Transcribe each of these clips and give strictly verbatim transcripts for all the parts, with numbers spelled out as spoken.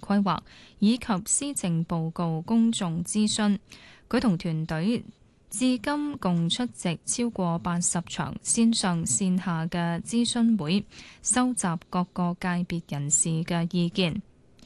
規劃以及施政報告公眾諮詢。佢同團隊至今共出席超過八十場線上線下嘅諮詢會，收集各個界別人士嘅意見。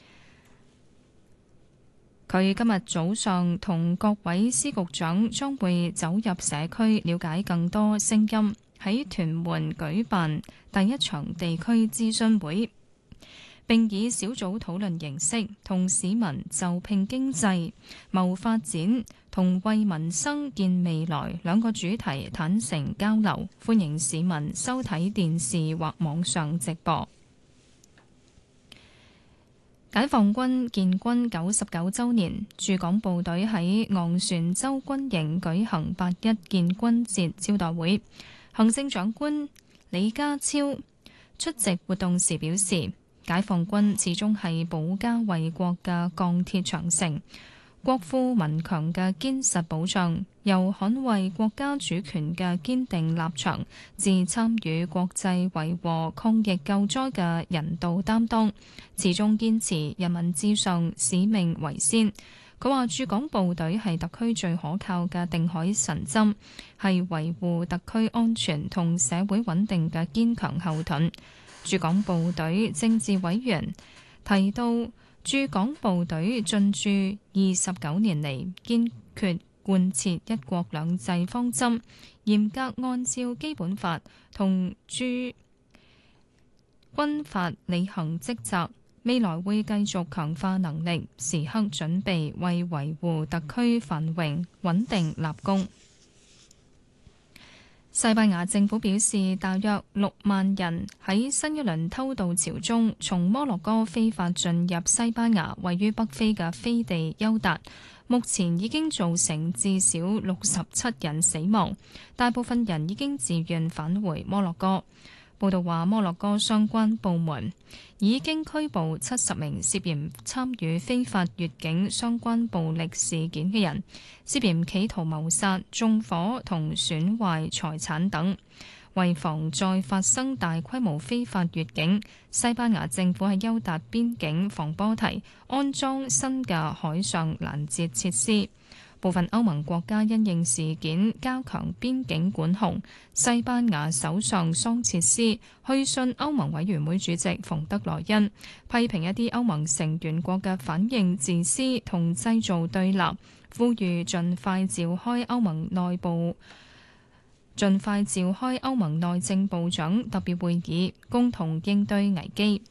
佢今日早上同各位司局長將會走入社區，了解更多聲音，喺屯門舉辦第一場地區諮詢會，並以小組討論形式同市民就拼經濟、謀發展同為民生建未來兩個主題坦誠交流，歡迎市民收睇電視或網上直播。解放軍建軍九十九週年，駐港部隊喺昂船洲軍營舉行八一建軍節招待會。行政長官李家超出席活動時表示，解放軍始終係保家衛國嘅鋼鐵長城，國富民強嘅堅實保障，由捍衛國家主權嘅堅定立場，至參與國際維和抗疫救災嘅人道擔當，始終堅持人民至上、使命為先。佢話駐港部隊係特區最可靠嘅定海神針，係維護特區安全同社會穩定嘅堅強後盾。駐港部隊政治委員提到，駐港部隊進駐二十九年嚟，堅決貫徹一國兩制方針，嚴格按照基本法同駐軍法履行職責，未來會繼續強化能力，時刻準備為維護特區繁榮穩定立功。西班牙政府表示，大約六萬人喺新一輪偷渡潮中，從摩洛哥非法進入西班牙位於北非嘅飛地休達，目前已經造成至少六十七人死亡，大部分人已經自願返回摩洛哥。報道話，摩洛哥相關部門已經拘捕七十名涉嫌參與非法越境相關暴力事件嘅人，涉嫌企圖謀殺、縱火同損壞財產等。為防再發生大規模非法越境，西班牙政府喺休達邊境防波堤安裝新嘅海上攔截設施。部分歐盟國家因應事件加強邊境管控。西班牙首相桑切斯去信歐盟委員會主席馮德萊恩，批評一啲歐盟成員國嘅反應自私同製造對立，呼籲盡快召開歐盟內部盡快召開歐盟內政部長特別會議，共同應對危機。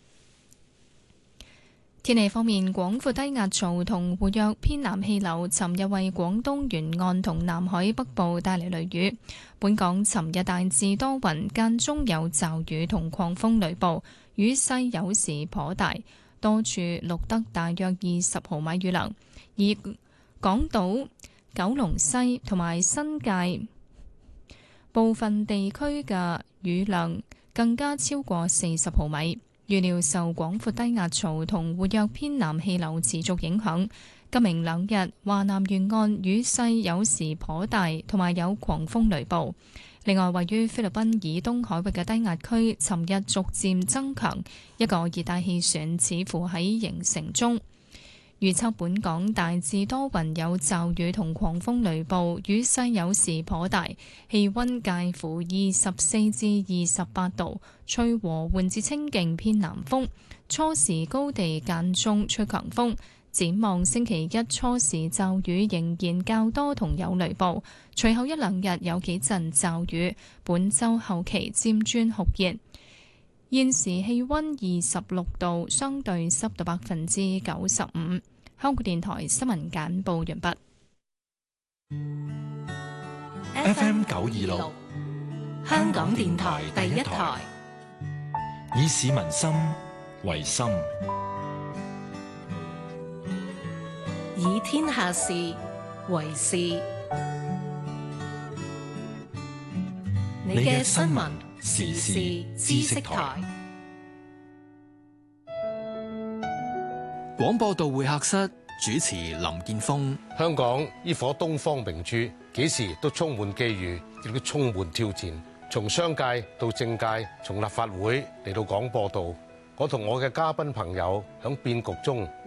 天氣方面，廣闊低壓槽同活躍偏南氣流尋日為廣東沿岸同南海北部帶嚟雷雨。本港尋日大致多雲，間中有驟雨同狂風雷暴，雨勢有時頗大，多處錄得大約二十毫米雨量。而港島、九龍西同埋新界部分地區嘅雨量更加超過四十毫米。預料受廣闊低壓槽同活躍偏南氣流持續影響，今明兩日華南沿岸雨勢有時頗大，同埋有狂風雷暴。另外，位於菲律賓以東海域嘅低壓區，尋日逐漸增強，一個熱帶氣旋似乎喺形成中。預測本港大致多雲，有驟雨同狂風雷暴，雨勢有時頗大，氣溫介乎二十四至二十八度，吹和緩至清勁偏南風，初時高地間中吹強風。展望星期一初時驟雨仍然較多同有雷暴，隨後一兩日有幾陣驟雨，本週後期漸轉酷熱。現時氣溫二十六度，相對濕度百分之九十五。香港電台新聞簡報完畢。 F M 九二六，香港電台第一台，以市民心為心， 以天下事為事。你嘅新聞時事知識台， 廣播道會客室主持林建峰。 香港呢顆東方明珠，幾時都充滿機遇，亦都充滿挑戰。從商界到政界，從立法會嚟到廣播道，我同我嘅嘉賓朋友響變局中